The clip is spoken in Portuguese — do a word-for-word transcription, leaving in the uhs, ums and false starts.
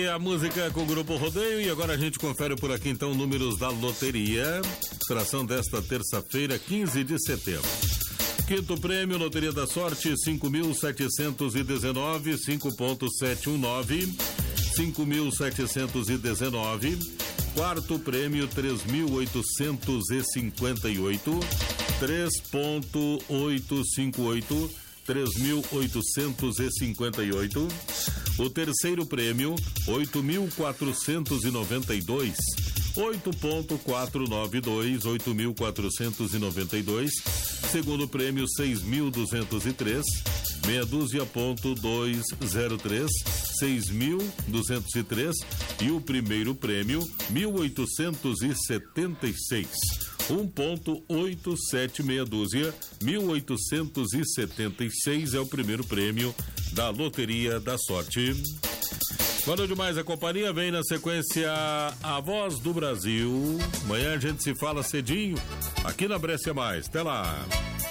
a música com o Grupo Rodeio e agora a gente confere por aqui então números da loteria. Extração desta terça-feira, quinze de setembro. Quinto prêmio, Loteria da Sorte, cinco mil setecentos e dezenove, cinco ponto sete um nove. cinco mil setecentos e dezenove. Quarto prêmio, três mil oitocentos e cinquenta e oito. três ponto oito cinco oito. três mil oitocentos e cinquenta e oito. O terceiro prêmio, oito mil quatrocentos e noventa e dois. oito ponto quatrocentos e noventa e dois. oito mil quatrocentos e noventa e dois. Segundo prêmio, seis mil duzentos e três. Meia dúzia ponto duzentos e três. seis mil duzentos e três. E o primeiro prêmio, mil oitocentos e setenta e seis. um ponto oito sete meia dúzia, mil oitocentos e setenta e seis é o primeiro prêmio da Loteria da Sorte. Valeu demais a companhia, vem na sequência a Voz do Brasil. Amanhã a gente se fala cedinho aqui na Brescia Mais. Até lá.